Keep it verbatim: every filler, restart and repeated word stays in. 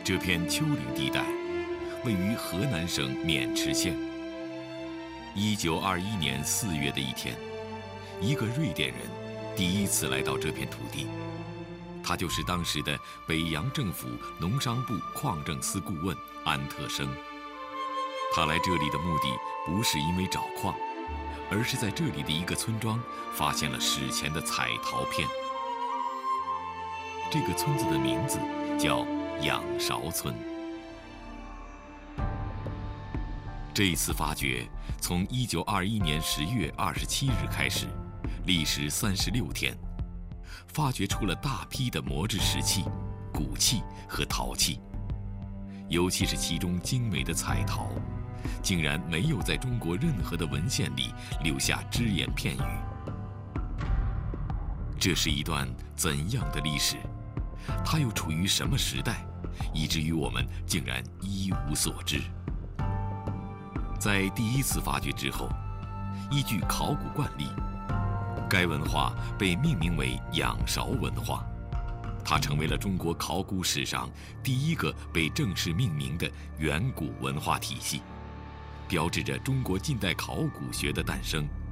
这片丘陵地带位于河南省渑池县。一九二一年四月的一天，一个瑞典人第一次来到这片土地，他就是当时的北洋政府农商部矿政司顾问安特生。他来这里的目的不是因为找矿，而是在这里的一个村庄发现了史前的彩陶片。这个村子的名字叫仰韶村。这一次发掘从一九二一年十月二十七日开始，历时三十六天，发掘出了大批的磨制石器、骨器和陶器，尤其是其中精美的彩陶，竟然没有在中国任何的文献里留下只言片语。这是一段怎样的历史？它又处于什么时代，以至于我们竟然一无所知？在第一次发掘之后，依据考古惯例，该文化被命名为仰韶文化，它成为了中国考古史上第一个被正式命名的远古文化体系，标志着中国近代考古学的诞生。